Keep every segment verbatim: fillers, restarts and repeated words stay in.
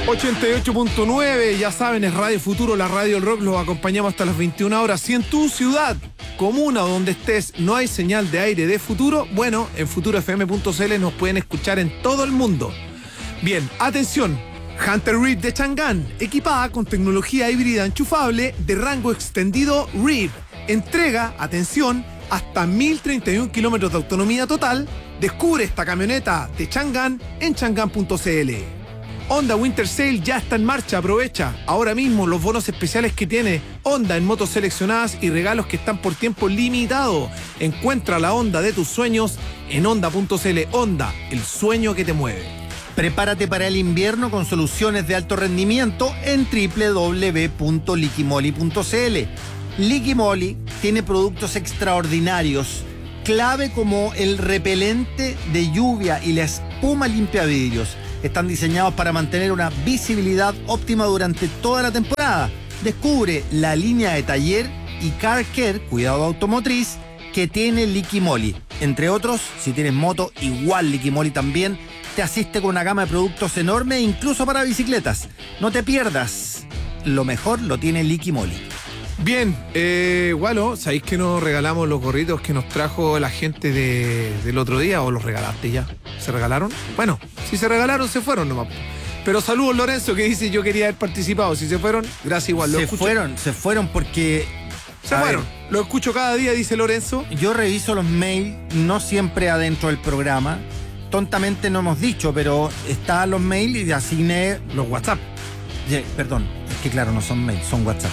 ochenta y ocho punto nueve, ya saben, es Radio Futuro, la radio del rock. Los acompañamos hasta las veintiuna horas. Si en tu ciudad, comuna o donde estés no hay señal de aire de Futuro, bueno, en futuro f m punto c l nos pueden escuchar en todo el mundo. Bien, atención, Hunter Reef de Chang'an, equipada con tecnología híbrida enchufable de rango extendido Reef. Entrega, atención, hasta mil treinta y uno kilómetros de autonomía total. Descubre esta camioneta de Chang'an en chang'an punto c l. Honda Winter Sale ya está en marcha, aprovecha ahora mismo los bonos especiales que tiene Honda en motos seleccionadas y regalos que están por tiempo limitado. Encuentra la Honda de tus sueños en honda punto c l. Honda, el sueño que te mueve. Prepárate para el invierno con soluciones de alto rendimiento en doble u doble u doble u punto liquimoli punto c l. Liquimoli tiene productos extraordinarios, clave como el repelente de lluvia y la espuma limpia vidrios. Están diseñados para mantener una visibilidad óptima durante toda la temporada. Descubre la línea de taller y car care, cuidado automotriz, que tiene Liquimoli. Entre otros, si tienes moto, igual Liquimoli también te asiste con una gama de productos enorme, incluso para bicicletas. No te pierdas, lo mejor lo tiene Liquimoli. Bien, eh, Walo, ¿sabéis que nos regalamos los gorritos que nos trajo la gente de, del otro día o los regalaste ya? ¿Se regalaron? Bueno, si se regalaron, se fueron nomás. Pero saludos, Lorenzo, que dice yo quería haber participado. Si se fueron, gracias igual. Lo se escucho. fueron, se fueron porque... Se fueron. Ver, lo escucho cada día, dice Lorenzo. Yo reviso los mails, no siempre adentro del programa. Tontamente no hemos dicho, pero están los mails y asigné los WhatsApp. Yeah, perdón, es que claro, no son mails, son WhatsApp.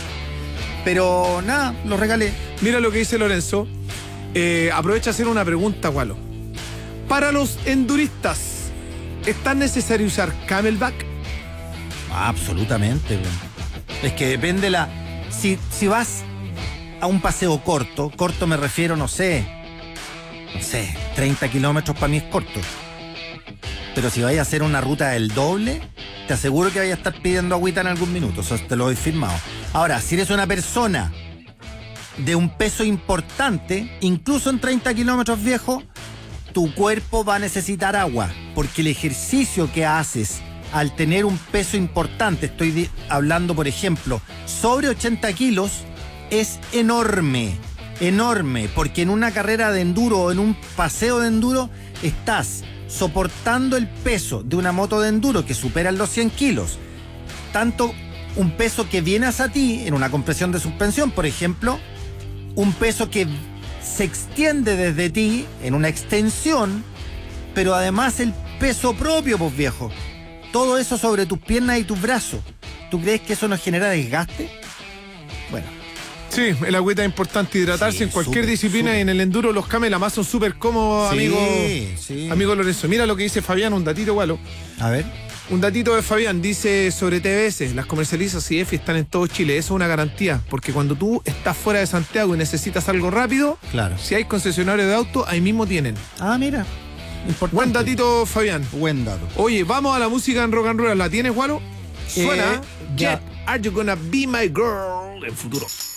Pero nada, los regalé. Mira lo que dice Lorenzo. Eh, aprovecha a hacer una pregunta, Walo. Para los enduristas, ¿es tan necesario usar Camelback? Ah, absolutamente. Es que depende la... Si, si vas a un paseo corto, corto me refiero, no sé, no sé, treinta kilómetros para mí es corto. Pero si vais a hacer una ruta del doble, te aseguro que vais a estar pidiendo agüita en algún minuto, eso te lo he firmado. Ahora, si eres una persona de un peso importante, incluso en treinta kilómetros viejo, tu cuerpo va a necesitar agua, porque el ejercicio que haces al tener un peso importante, estoy hablando por ejemplo, sobre ochenta kilos, es enorme, enorme, porque en una carrera de enduro o en un paseo de enduro estás soportando el peso de una moto de enduro que supera los cien kilos, tanto un peso que viene hacia ti en una compresión de suspensión, por ejemplo, un peso que se extiende desde ti en una extensión, pero además el peso propio, pues viejo, todo eso sobre tus piernas y tus brazos. ¿Tú crees que eso nos genera desgaste? Bueno. Sí, el agüita es importante, hidratarse sí, en cualquier super, disciplina super. Y en el enduro los Camel además son súper cómodos, sí, amigo, sí. amigo Lorenzo. Mira lo que dice Fabián, un datito, Walo. A ver. Un datito de Fabián, dice sobre T B S, las comercializas y F están en todo Chile, eso es una garantía, porque cuando tú estás fuera de Santiago y necesitas algo rápido, claro. Si hay concesionarios de auto, ahí mismo tienen. Ah, mira. Importante. Buen datito, Fabián. Buen dato. Oye, vamos a la música en rock and roll, ¿la tienes, Walo? Suena eh, Jet, Are You Gonna Be My Girl en futuro.